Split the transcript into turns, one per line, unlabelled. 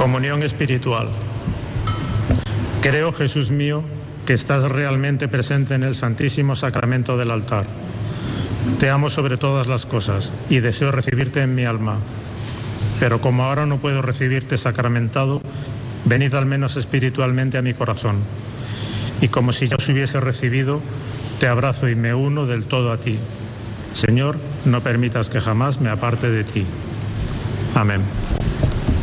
Comunión espiritual. Creo, Jesús mío, que estás realmente presente en el Santísimo Sacramento del altar. Te amo sobre todas las cosas y deseo recibirte en mi alma. Pero como ahora no puedo recibirte sacramentado, venid al menos espiritualmente a mi corazón. Y como si ya os hubiese recibido, te abrazo y me uno del todo a ti. Señor, no permitas que jamás me aparte de ti. Amén.